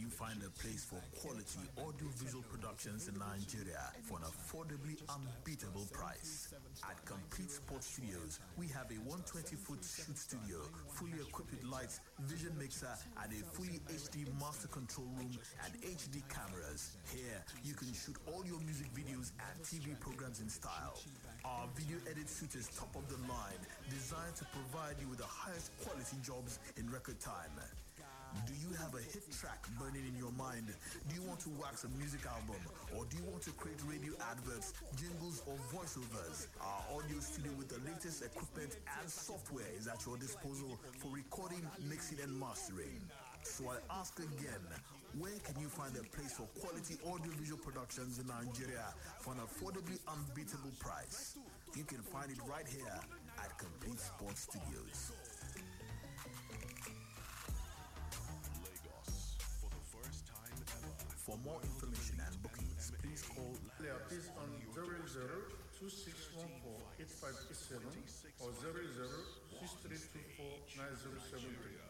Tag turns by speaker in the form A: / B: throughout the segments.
A: you find a place for quality audiovisual productions in Nigeria for an affordably unbeatable price? At Complete Sports Studios, we have a 120-foot shoot studio, fully equipped with lights, vision mixer, and a fully HD master control room and HD cameras. Here, you can shoot all your music videos and TV programs in style. Our video edit suite is top of the line, designed to provide you with the highest quality jobs in record time. Do you have a hit track burning in your mind? Do you want to wax a music album? Or do you want to create radio adverts, jingles, or voiceovers? Our audio studio with the latest equipment and software is at your disposal for recording, mixing, and mastering. So I ask again, where can you find a place for quality audiovisual productions in Nigeria for an affordably unbeatable price? You can find it right here at Complete Sports Studios. For more information and bookings, please call
B: please on 0026148587 or 0063249073.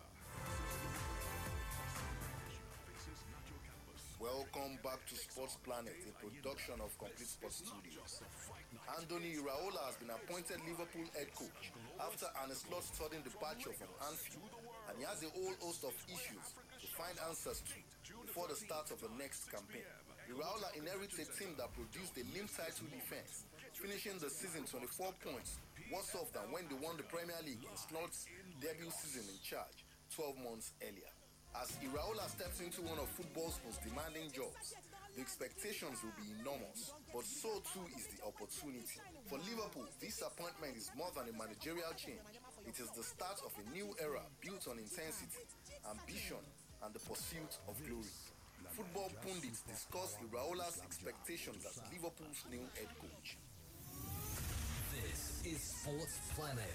C: Welcome back to Sports Planet, a production of Complete Sports Studios. Andoni Iraola has been appointed Liverpool head coach after Arne Slot's sudden departure from Anfield, and he has a whole host of issues to find answers to before the start of the next campaign. Iraola inherits a team that produced a league title defense, finishing the season 24 points, worse off than when they won the Premier League in Slot's debut season in charge 12 months earlier. As Iraola steps into one of football's most demanding jobs, the expectations will be enormous, but so too is the opportunity. For Liverpool, this appointment is more than a managerial change. It is the start of a new era built on intensity, ambition, and the pursuit of glory. Football pundits discuss Iraola's expectations as Liverpool's new head coach.
D: This is Sports Planet.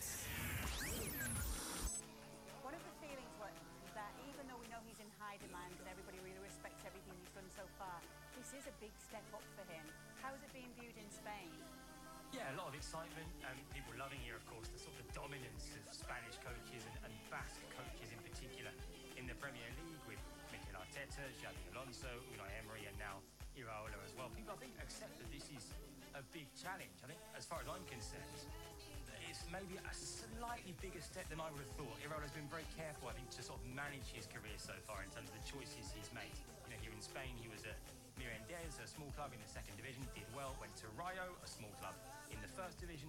E: One of the feelings that even though we know he's in high demand and everybody really respects everything he's done so far, this is a big step up for him. How is it being viewed in Spain?
F: Yeah, a lot of excitement and people loving here, of course, the sort of dominance of Spanish coaches and Basque coaches in particular in the Premier League with Mikel Arteta, Xabi Alonso, Unai Emery, and now Iraola as well. People, I think, accept that this is a big challenge. I think, as far as I'm concerned, it's maybe a slightly bigger step than I would have thought. Iraola's been very careful, I think, to sort of manage his career so far in terms of the choices he's made. You know, here in Spain, he was at Mirandés, a small club in the second division, did well, went to Rayo, a small club in the first division,